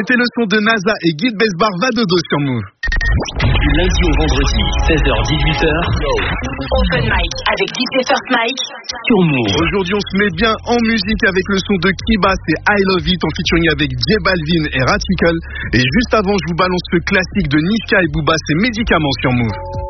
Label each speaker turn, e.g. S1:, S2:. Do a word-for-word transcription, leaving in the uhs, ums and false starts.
S1: C'était le son de NASA et Guide Besbar Vadodo sur Move.
S2: Du lundi au vendredi, seize heures dix-huit heures.
S3: Open Mic avec D J First Mike
S2: sur Move.
S1: Aujourd'hui, on se met bien en musique avec le son de Kiba, c'est I Love It en featuring avec J Balvin et Ratical. Et juste avant, je vous balance le classique de Niska et Booba, c'est Médicaments sur Move.